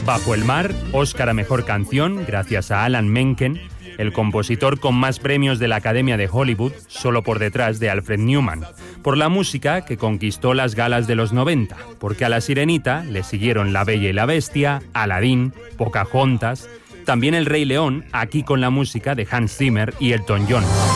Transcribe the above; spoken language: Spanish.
Bajo el mar, Oscar a Mejor Canción, gracias a Alan Menken, el compositor con más premios de la Academia de Hollywood, solo por detrás de Alfred Newman, por la música que conquistó las galas de los 90, porque a La Sirenita le siguieron La Bella y la Bestia, Aladdin, Pocahontas, también El Rey León, aquí con la música de Hans Zimmer y Elton John.